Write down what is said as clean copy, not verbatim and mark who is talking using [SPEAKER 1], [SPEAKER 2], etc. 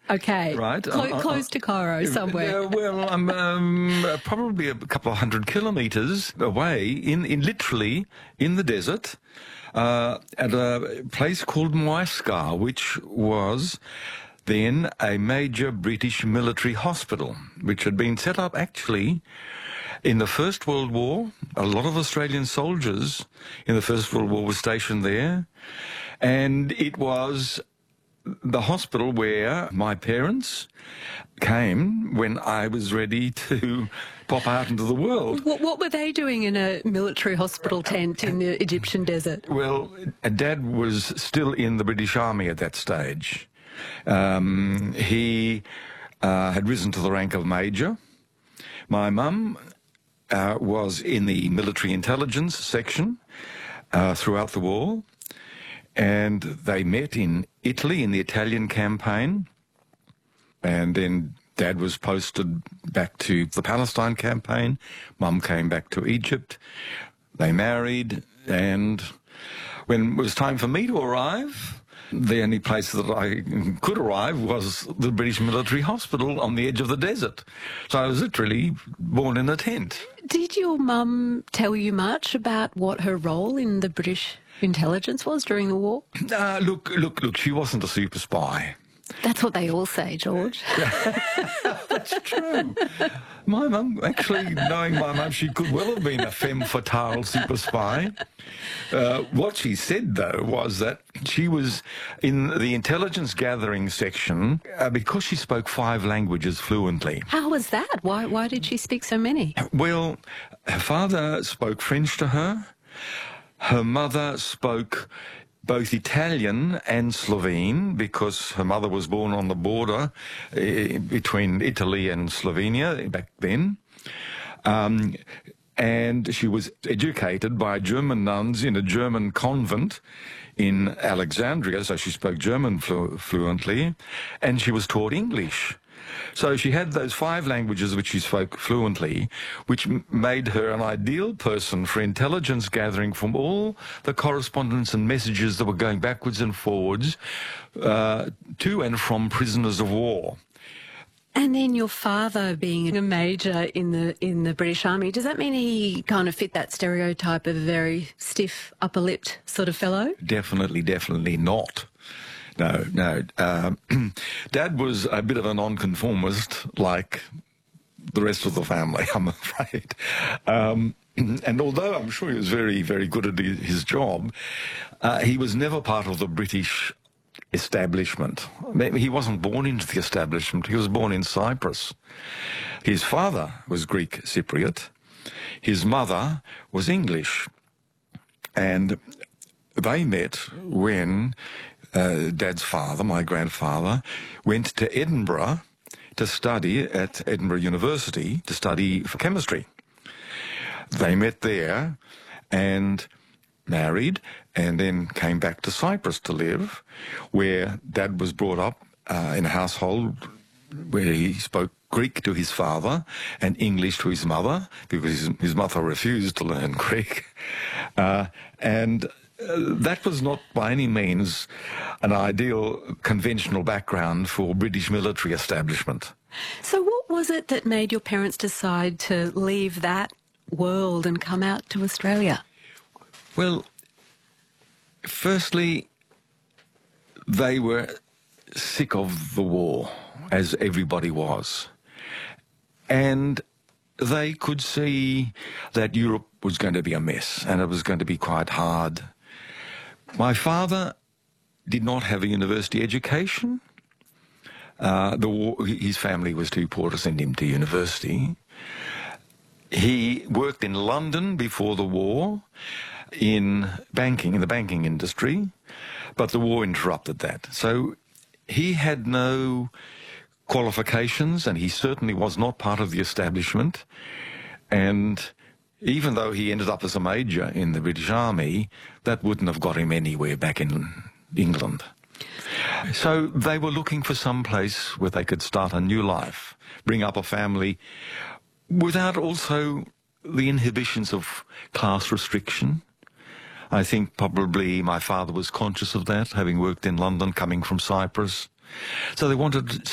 [SPEAKER 1] Okay.
[SPEAKER 2] Right.
[SPEAKER 1] Close to Cairo, somewhere.
[SPEAKER 2] Well, I'm probably a couple of 100 kilometres away, literally in the desert, at a place called Muascar, which was then a major British military hospital, which had been set up actually in the First World War. A lot of Australian soldiers in the First World War were stationed there, and it was the hospital where my parents came when I was ready to pop out into the world.
[SPEAKER 1] What were they doing in a military hospital tent in the Egyptian desert?
[SPEAKER 2] Well, Dad was still in the British Army at that stage. He had risen to the rank of major. My mum was in the military intelligence section throughout the war, and they met in Italy in the Italian campaign, and then Dad was posted back to the Palestine campaign. Mum came back to Egypt. They married, and when it was time for me to arrive, the only place that I could arrive was the British military hospital on the edge of the desert. So I was literally born in a tent.
[SPEAKER 1] Did your mum tell you much about what her role in the British intelligence was during the war?
[SPEAKER 2] Look, she wasn't a super spy.
[SPEAKER 1] That's what they all say, George.
[SPEAKER 2] That's true. My mum, actually, knowing my mum, she could well have been a femme fatale super spy. What she said, though, was that she was in the intelligence gathering section because she spoke 5 languages fluently.
[SPEAKER 1] How was that? Why did she speak so many?
[SPEAKER 2] Well, her father spoke French to her. Her mother spoke both Italian and Slovene, because her mother was born on the border between Italy and Slovenia back then. And she was educated by German nuns in a German convent in Alexandria, so she spoke German fluently, and she was taught English. So she had those 5 languages which she spoke fluently, which made her an ideal person for intelligence gathering from all the correspondence and messages that were going backwards and forwards to and from prisoners of war.
[SPEAKER 1] And then your father being a major in the British Army, does that mean he kind of fit that stereotype of a very stiff, upper-lipped sort of fellow?
[SPEAKER 2] Definitely not. No. Dad was a bit of a nonconformist, like the rest of the family, I'm afraid. And although I'm sure he was very, very good at his job, he was never part of the British establishment. He wasn't born into the establishment. He was born in Cyprus. His father was Greek Cypriot. His mother was English. And they met when Dad's father, my grandfather, went to Edinburgh to study at Edinburgh University to study for chemistry. They met there and married, and then came back to Cyprus to live, where Dad was brought up in a household where he spoke Greek to his father and English to his mother, because his mother refused to learn Greek. That was not by any means an ideal conventional background for British military establishment.
[SPEAKER 1] So what was it that made your parents decide to leave that world and come out to Australia?
[SPEAKER 2] Well, firstly, they were sick of the war, as everybody was. And they could see that Europe was going to be a mess, and it was going to be quite hard. My father did not have a university education. His family was too poor to send him to university. He worked in London before the war, in the banking industry, but the war interrupted that. So he had no qualifications, and he certainly was not part of the establishment. And even though he ended up as a major in the British Army, that wouldn't have got him anywhere back in England. So they were looking for some place where they could start a new life, bring up a family, without also the inhibitions of class restriction. I think probably my father was conscious of that, having worked in London, coming from Cyprus. So they wanted